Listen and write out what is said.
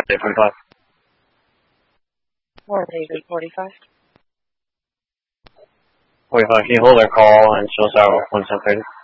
8:45. Morning, 8:45. 45, can you hold our call and show us out 1730?